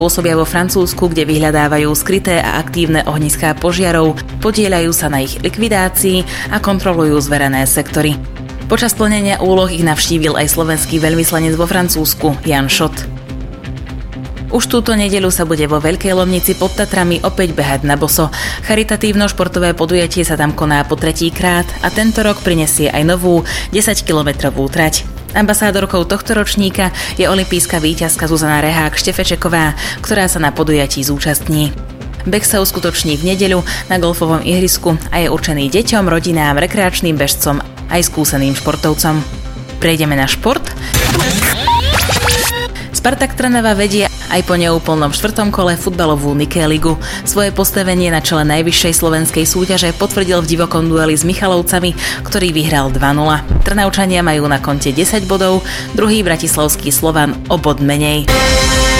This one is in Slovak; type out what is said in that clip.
Pôsobia vo Francúzsku, kde vyhľadávajú skryté a aktívne ohniská požiarov, podieľajú sa na ich likvidácii a kontrolujú zverené sektory. Počas plnenia úloh ich navštívil aj slovenský veľvyslanec vo Francúzsku, Jan Šot. Už túto nedeľu sa bude vo Veľkej Lomnici pod Tatrami opäť behať na boso. Charitatívno-športové podujatie sa tam koná po 3. krát a tento rok prinesie aj novú 10-kilometrovú trať. Ambasádorkou tohto ročníka je olympijská víťazka Zuzana Rehák-Štefečeková, ktorá sa na podujatí zúčastní. Beh sa uskutoční v nedeľu na golfovom ihrisku a je určený deťom, rodinám, rekreačným bežcom aj skúseným športovcom. Prejdeme na šport. Spartak Trnava vedie aj po neúplnom 4. kole futbalovú Nike ligu. Svoje postavenie na čele najvyššej slovenskej súťaže potvrdil v divokom dueli s Michalovcami, ktorý vyhral 2-0. Trnavčania majú na konte 10 bodov, druhý bratislavský Slovan o bod menej.